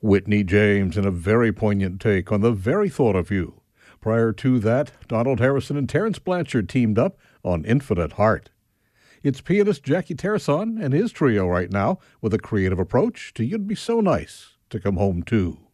Whitney James in a very poignant take on the very thought of you. Prior to that, Donald Harrison and Terence Blanchard teamed up on Infinite Heart. It's pianist Jackie Terrason and his trio right now with a creative approach to You'd Be So Nice to Come Home To.